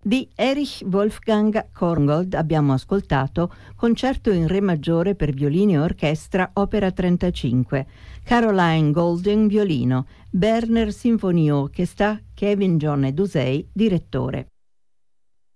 Di Erich Wolfgang Korngold abbiamo ascoltato Concerto in Re maggiore per violini e orchestra, opera 35, Caroline Golding violino, Berner Sinfonia Orchestra, Kevin John Edusei direttore.